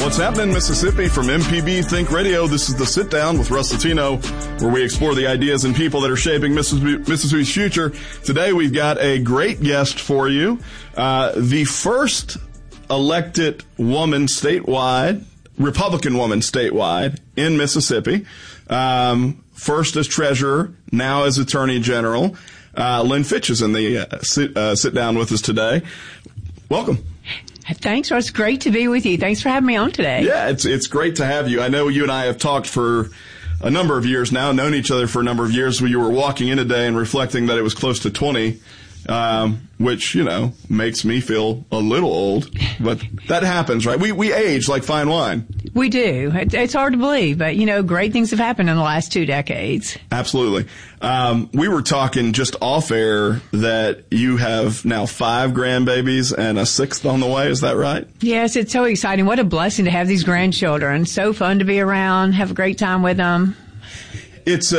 What's happening in Mississippi from MPB Think Radio? This is the Sit Down with Russ Latino, where we explore the ideas and people that are shaping Mississippi's future. Today we've got a great guest for you. The first elected woman statewide, Republican woman statewide in Mississippi. First as treasurer, now as attorney general. Lynn Fitch is in the sit down with us today. Welcome. Thanks, Russ. Great to be with you. Thanks for having me on today. Yeah, it's great to have you. I know you and I have talked for a number of years now, known each other for a number of years. You were walking in today and reflecting that it was close to 20, which, you know, makes me feel a little old. But that happens, right? We age like fine wine. We do. It's hard to believe, but, you know, great things have happened in the last 2 decades. Absolutely. We were talking just off air that you have now 5 grandbabies and a 6th on the way. Is that right? Yes, it's so exciting. What a blessing to have these grandchildren. So fun to be around, have a great time with them. It's,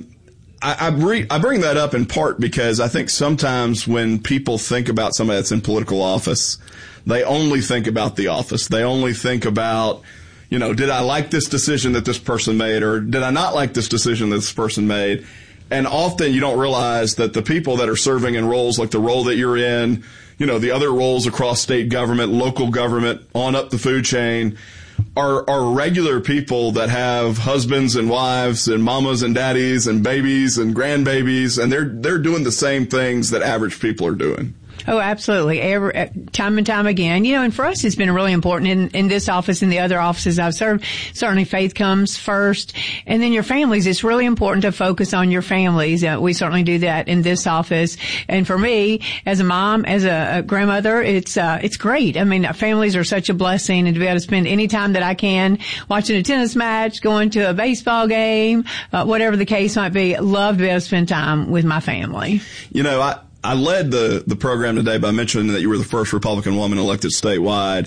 I bring that up in part because I think sometimes when people think about somebody that's in political office, they only think about the office. They only think about, you know, did I like this decision that this person made, or did I not like this decision that this person made? And often you don't realize that the people that are serving in roles like the role that you're in, you know, the other roles across state government, local government, on up the food chain, are regular people that have husbands and wives and mamas and daddies and babies and grandbabies, and they're doing the same things that average people are doing. Oh, absolutely. Time and time again. You know, and for us, it's been really important in this office and the other offices I've served. Certainly faith comes first. And then your families. It's really important to focus on your families. We certainly do that in this office. And for me, as a mom, as a grandmother, it's great. I mean, families are such a blessing, and to be able to spend any time that I can watching a tennis match, going to a baseball game, whatever the case might be, love to be able to spend time with my family. You know, I led the program today by mentioning that you were the first Republican woman elected statewide.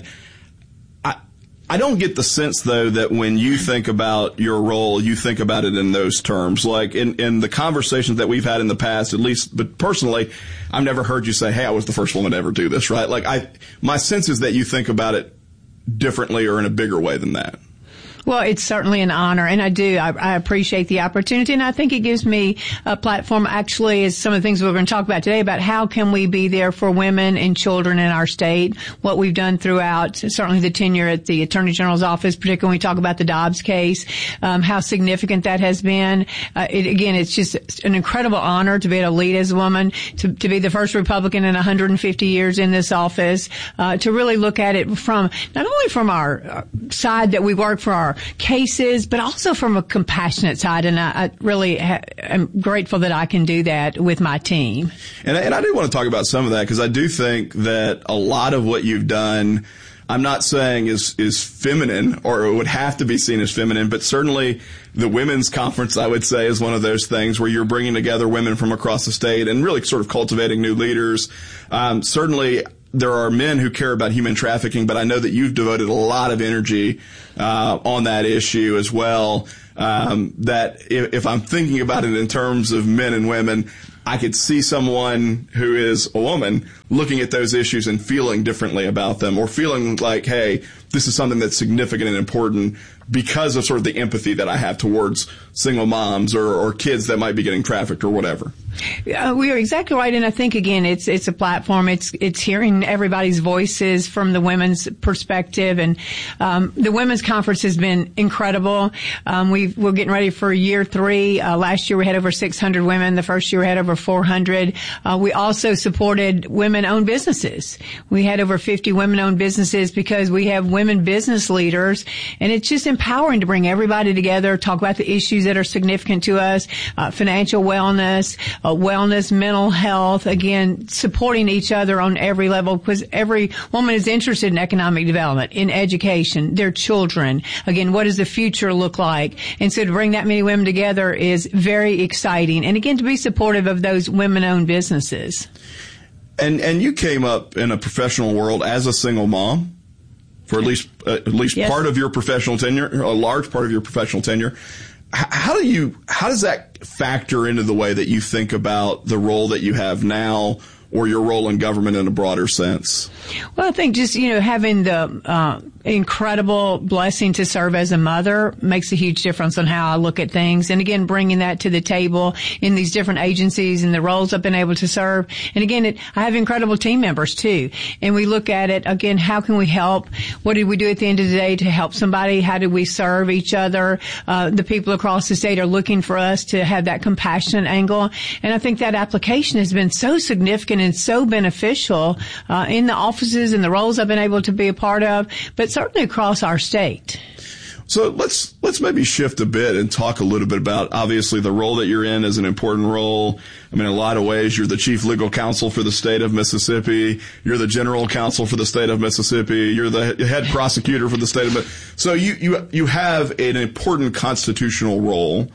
I don't get the sense, though, that when you think about your role, you think about it in those terms. Like in the conversations that we've had in the past, at least, but personally, I've never heard you say, hey, I was the first woman to ever do this, right? Like my sense is that you think about it differently or in a bigger way than that. Well, it's certainly an honor, and I appreciate the opportunity, and I think it gives me a platform, actually, as some of the things we're going to talk about today, about how can we be there for women and children in our state, what we've done throughout, certainly the tenure at the Attorney General's office, particularly when we talk about the Dobbs case, how significant that has been. Again, it's just an incredible honor to be able to lead as a woman, to be the first Republican in 150 years in this office, to really look at it from, not only from our side that we work for our cases, but also from a compassionate side. And I really am grateful that I can do that with my team. And I do want to talk about some of that, because I do think that a lot of what you've done, I'm not saying is feminine, or it would have to be seen as feminine, but certainly the women's conference, I would say, is one of those things where you're bringing together women from across the state and really sort of cultivating new leaders. Certainly, there are men who care about human trafficking, but I know that you've devoted a lot of energy on that issue as well. That if I'm thinking about it in terms of men and women, I could see someone who is a woman looking at those issues and feeling differently about them, or feeling like, hey, this is something that's significant and important because of sort of the empathy that I have towards single moms or kids that might be getting trafficked or whatever. We are exactly right, and I think again, it's a platform. It's hearing everybody's voices from the women's perspective, and the women's conference has been incredible. We're getting ready for year 3. Last year we had over 600 women. The first year we had over 400. We also supported women-owned businesses. We had over 50 women-owned businesses because we have women business leaders, and it's just empowering to bring everybody together, talk about the issues that are significant to us, financial wellness, mental health, again, supporting each other on every level, because every woman is interested in economic development, in education, their children. Again, what does the future look like? And so to bring that many women together is very exciting. And again, to be supportive of those women-owned businesses. And you came up in a professional world as a single mom for at least yes. part of your professional tenure, a large part of your professional tenure. How does that factor into the way that you think about the role that you have now, or your role in government in a broader sense? Well, I think just, having the incredible blessing to serve as a mother. Makes a huge difference on how I look at things. And again, bringing that to the table in these different agencies and the roles I've been able to serve. And again, I have incredible team members too. And we look at it again, how can we help? What did we do at the end of the day to help somebody? How did we serve each other? The people across the state are looking for us to have that compassionate angle. And I think that application has been so significant and so beneficial in the offices and the roles I've been able to be a part of, but certainly across our state. So let's maybe shift a bit and talk a little bit about, obviously, the role that you're in is an important role. I mean, in a lot of ways, you're the chief legal counsel for the state of Mississippi. You're the general counsel for the state of Mississippi. You're the head prosecutor for the state of Mississippi. So you have an important constitutional role.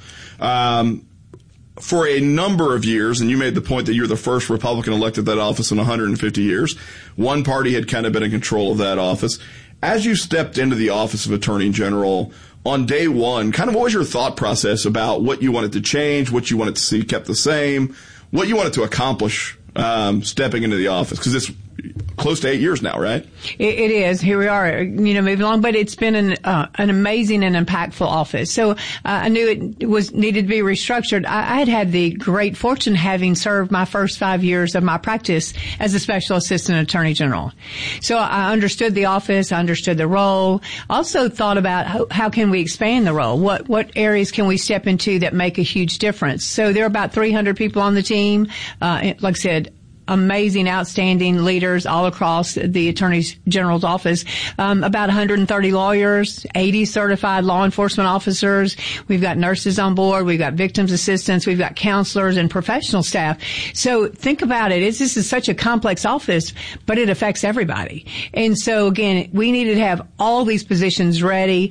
For a number of years, and you made the point that you're the first Republican elected that office in 150 years, one party had kind of been in control of that office. As you stepped into the office of Attorney General on day one, kind of what was your thought process about what you wanted to change, what you wanted to see kept the same, what you wanted to accomplish stepping into the office? Because it's close to 8 years now, right? It is. Here we are, moving along, but it's been an amazing and impactful office. So I knew it needed to be restructured. I had the great fortune having served my first 5 years of my practice as a special assistant attorney general. So I understood the office, I understood the role, also thought about how can we expand the role? What areas can we step into that make a huge difference? So there are about 300 people on the team. Like I said, amazing, outstanding leaders all across the Attorney General's office. About 130 lawyers, 80 certified law enforcement officers. We've got nurses on board. We've got victims assistants. We've got counselors and professional staff. So think about it. This is such a complex office, but it affects everybody. And so again, we needed to have all these positions ready,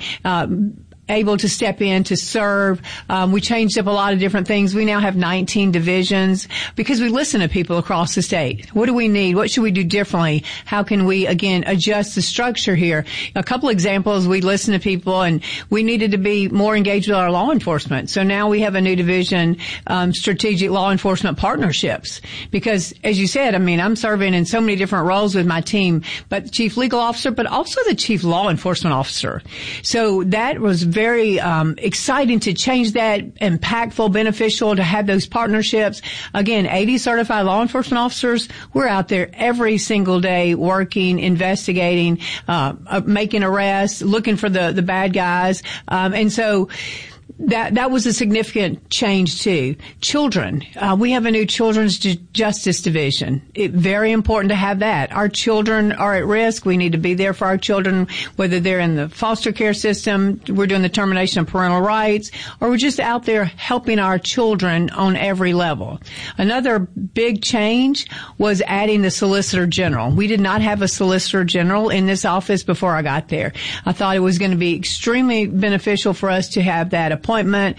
able to step in to serve. We changed up a lot of different things. We now have 19 divisions because we listen to people across the state. What do we need? What should we do differently? How can we, again, adjust the structure here? A couple examples, we listen to people and we needed to be more engaged with our law enforcement. So now we have a new division, strategic law enforcement partnerships. Because as you said, I'm serving in so many different roles with my team, but the chief legal officer, but also the chief law enforcement officer. So that was very exciting to change that, impactful, beneficial to have those partnerships. Again, 80 certified law enforcement officers. We're out there every single day working, investigating, making arrests, looking for the bad guys. And so that was a significant change too. Children. We have a new children's justice division. Very important to have that. Our children are at risk. We need to be there for our children, whether they're in the foster care system, we're doing the termination of parental rights, or we're just out there helping our children on every level. Another big change was adding the Solicitor General. We did not have a Solicitor General in this office before I got there. I thought it was going to be extremely beneficial for us to have that appointment.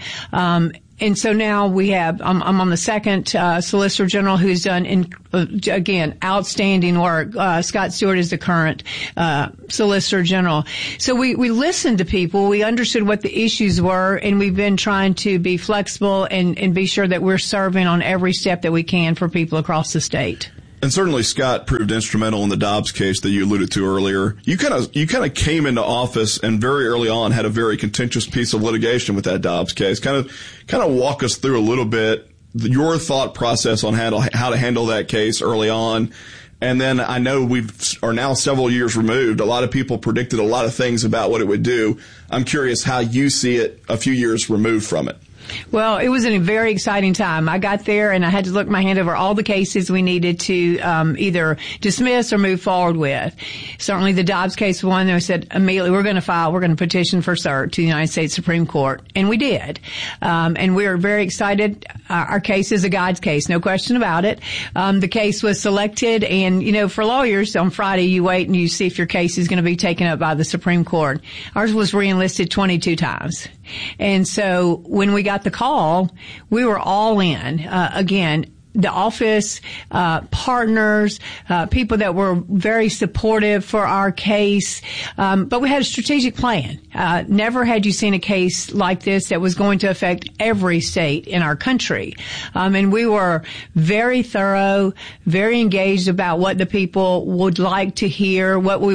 And so now we have, I'm on the second Solicitor General who's done, again, outstanding work. Scott Stewart is the current Solicitor General. So we listened to people, we understood what the issues were, and we've been trying to be flexible and be sure that we're serving on every step that we can for people across the state. And certainly Scott proved instrumental in the Dobbs case that you alluded to earlier. You kind of came into office and very early on had a very contentious piece of litigation with that Dobbs case. Kind of walk us through a little bit your thought process on how to handle that case early on. And then I know we are now several years removed. A lot of people predicted a lot of things about what it would do. I'm curious how you see it a few years removed from it. Well, it was a very exciting time. I got there and I had to look my hand over all the cases we needed to either dismiss or move forward with. Certainly the Dobbs case was one that we said immediately we're going to petition for cert to the United States Supreme Court. And we did. And we were very excited. Our case is a God's case, no question about it. The case was selected and, for lawyers on Friday you wait and you see if your case is going to be taken up by the Supreme Court. Ours was reenlisted 22 times. And so when we got the call, we were all in. Again, the office, partners, people that were very supportive for our case. But we had a strategic plan. Never had you seen a case like this that was going to affect every state in our country. And we were very thorough, very engaged about what the people would like to hear, what we would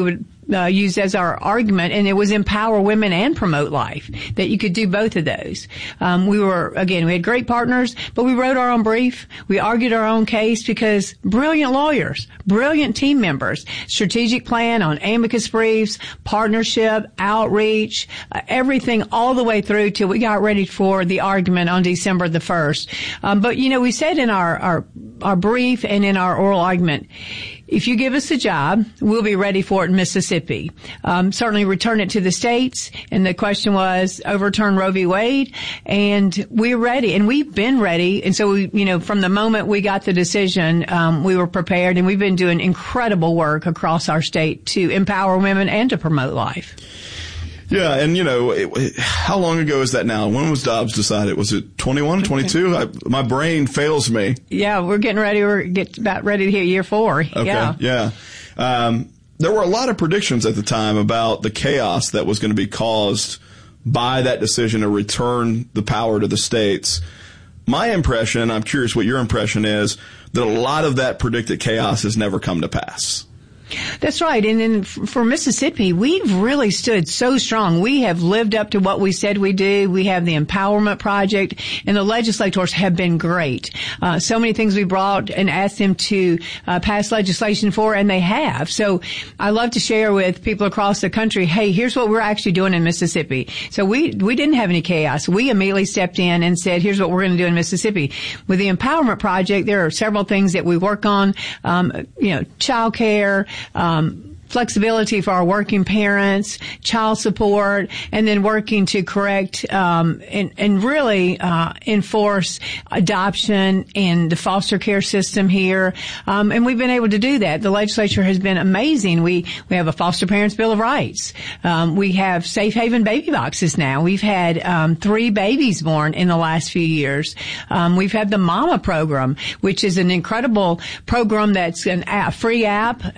used as our argument, and it was empower women and promote life, that you could do both of those. We had great partners, but we wrote our own brief. We argued our own case because brilliant lawyers, brilliant team members, strategic plan on amicus briefs, partnership, outreach, everything all the way through till we got ready for the argument on December the 1st. But we said in our brief and in our oral argument, if you give us a job, we'll be ready for it in Mississippi. Certainly return it to the states. And the question was overturn Roe v. Wade. And we're ready. And we've been ready. And so from the moment we got the decision, we were prepared. And we've been doing incredible work across our state to empower women and to promote life. Yeah, and how long ago is that now? When was Dobbs decided? Was it 21, 22? My brain fails me. Yeah, we're getting ready. We're about ready to hit year 4. Okay, yeah. There were a lot of predictions at the time about the chaos that was going to be caused by that decision to return the power to the states. My impression, I'm curious what your impression is, that a lot of that predicted chaos has never come to pass. That's right. And then for Mississippi, we've really stood so strong. We have lived up to what we said we do. We have the Empowerment Project, and the legislators have been great. So many things we brought and asked them to pass legislation for, and they have. So I love to share with people across the country, hey, here's what we're actually doing in Mississippi. So we didn't have any chaos. We immediately stepped in and said, here's what we're going to do in Mississippi. With the Empowerment Project, there are several things that we work on, child care, flexibility for our working parents, child support, and then working to correct and really enforce adoption in the foster care system here. And we've been able to do that. The legislature has been amazing. We have a Foster Parents Bill of Rights. We have safe haven baby boxes now. We've had 3 babies born in the last few years. We've had the Mama program, which is an incredible program that's a free app,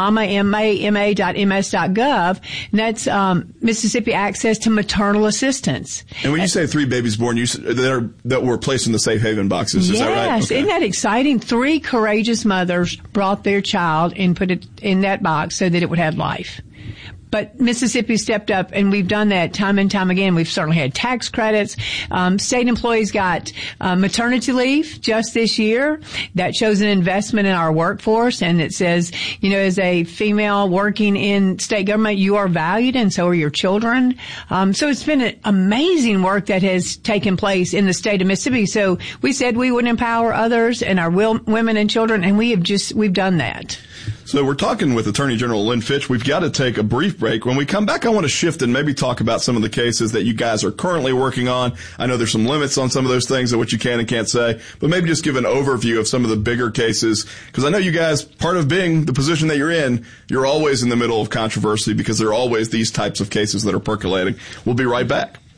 ma.ms.gov, and that's Mississippi Access to Maternal Assistance. And when you say 3 babies born, that were placed in the safe haven boxes, is that right? Yes, okay. Isn't that exciting? 3 courageous mothers brought their child and put it in that box so that it would have life. But Mississippi stepped up, and we've done that time and time again. We've certainly had tax credits. State employees got maternity leave just this year. That shows an investment in our workforce, and it says, as a female working in state government, you are valued, and so are your children. So it's been an amazing work that has taken place in the state of Mississippi. So we said we would empower others and our women and children, and we've done that. So we're talking with Attorney General Lynn Fitch. We've got to take a brief break. When we come back, I want to shift and maybe talk about some of the cases that you guys are currently working on. I know there's some limits on some of those things of what you can and can't say, but maybe just give an overview of some of the bigger cases, because I know you guys, part of being the position that you're in, you're always in the middle of controversy because there are always these types of cases that are percolating. We'll be right back.